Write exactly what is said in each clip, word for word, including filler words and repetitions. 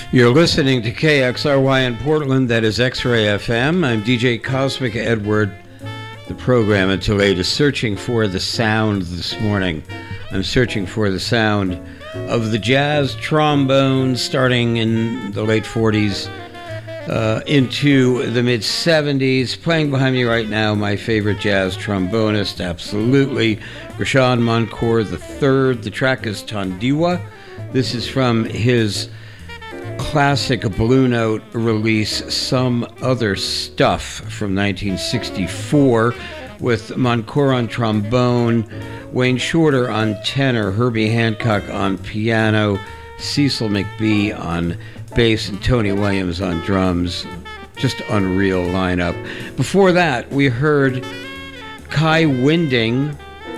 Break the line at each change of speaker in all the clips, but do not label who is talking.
You're listening to K X R Y in Portland, that is X-Ray F M. I'm D J Cosmic Edward. The program until eight is searching for the sound this morning. I'm searching for the sound of the jazz trombone starting in the late forties uh, into the mid-seventies. Playing behind me right now, my favorite jazz trombonist, absolutely, Rashawn Moncour the third. The track is Tondiwa. This is from his classic Blue Note release, Some Other Stuff, from nineteen sixty-four, with Moncour on trombone, Wayne Shorter on tenor, Herbie Hancock on piano, Cecil McBee on bass, and Tony Williams on drums. Just unreal lineup. Before that, we heard Kai Winding,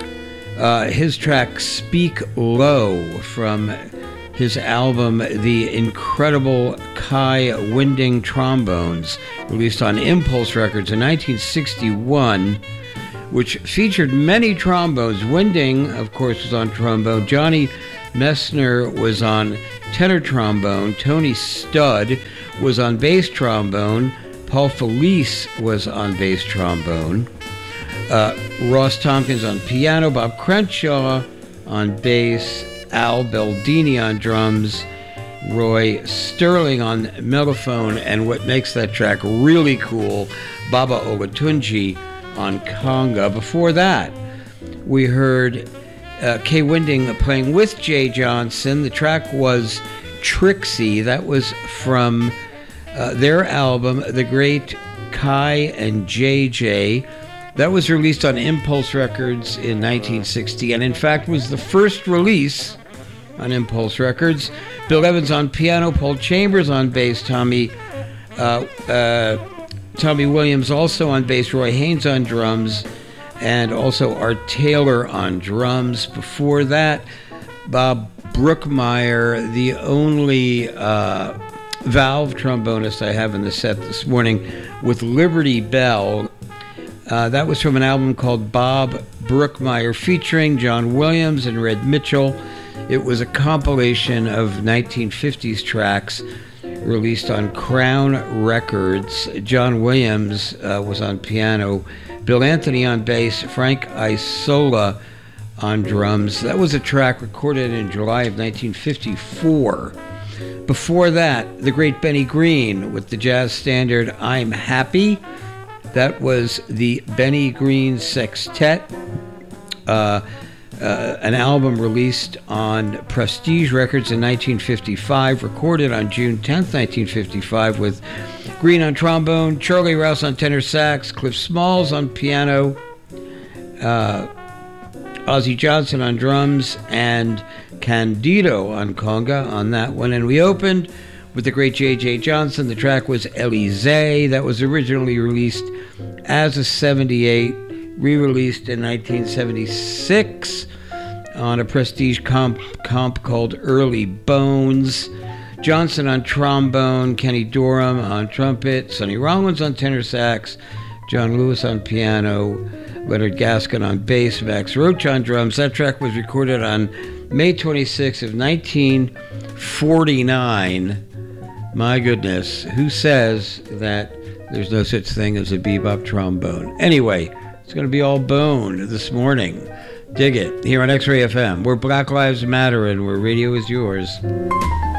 uh, his track Speak Low, from his album The Incredible Kai Winding Trombones, released on Impulse Records in nineteen sixty-one, which featured many trombones. Winding, of course, was on trombone. Johnny Messner was on tenor trombone. Tony Studd was on bass trombone. Paul Felice was on bass trombone. Uh, Ross Tompkins on piano. Bob Crenshaw on bass. Al Baldini on drums, Roy Sterling on mellophone, and what makes that track really cool, Baba Olatunji on conga. Before that, we heard uh, Kay Winding playing with Jay Johnson. The track was Trixie. That was from uh, their album, The Great Kai and J J. That was released on Impulse Records in nineteen sixty, and in fact was the first release on Impulse Records. Bill Evans on piano, Paul Chambers on bass, Tommy uh, uh, Tommy Williams also on bass, Roy Haynes on drums, and also Art Taylor on drums. Before that, Bob Brookmeyer, the only uh, valve trombonist I have in the set this morning, with Liberty Bell. Uh, that was from an album called Bob Brookmeyer, featuring John Williams and Red Mitchell. It was a compilation of nineteen fifties tracks released on Crown Records. John Williams uh, was on piano, Bill Anthony on bass, Frank Isola on drums. That was a track recorded in July of nineteen fifty-four. Before that, the great Benny Green with the jazz standard I'm Happy. That was the Benny Green Sextet. Uh, Uh, an album released on Prestige Records in nineteen fifty-five, recorded on June tenth, nineteen fifty-five, with Green on trombone, Charlie Rouse on tenor sax, Cliff Smalls on piano, uh, Ozzie Johnson on drums, and Candido on conga on that one. And we opened with the great J J Johnson. The track was Elysee. That was originally released as a seventy-eight, re-released in nineteen seventy-six on a Prestige comp, comp called Early Bones. Johnson on trombone, Kenny Dorham on trumpet, Sonny Rollins on tenor sax, John Lewis on piano, Leonard Gaskin on bass, Max Roach on drums. That track was recorded on May twenty-sixth of nineteen forty-nine. My goodness, who says that there's no such thing as a bebop trombone? Anyway, it's going to be all bone this morning. Dig it. Here on X-Ray F M, where Black Lives Matter and where radio is yours.